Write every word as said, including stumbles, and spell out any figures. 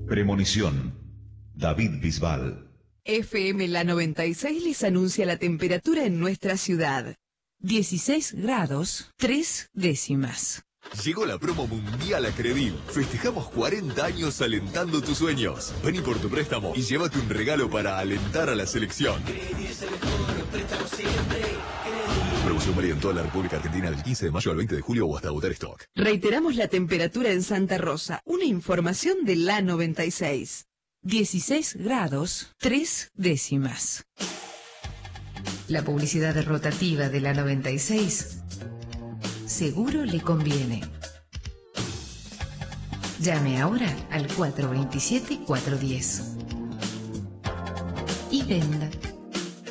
Premonición. David Bisbal. F M La noventa y seis les anuncia la temperatura en nuestra ciudad. dieciséis grados, tres décimas. Llegó la promo mundial a Credil. Festejamos cuarenta años alentando tus sueños. Vení por tu préstamo y llévate un regalo para alentar a la selección. Promoción válida en toda la República Argentina del quince de mayo al veinte de julio o hasta agotar stock. Reiteramos la temperatura en Santa Rosa. Una información de La noventa y seis. dieciséis grados, tres décimas. La publicidad rotativa de La noventa y seis seguro le conviene. Llame ahora al cuatro veintisiete, cuatrocientos diez y venda.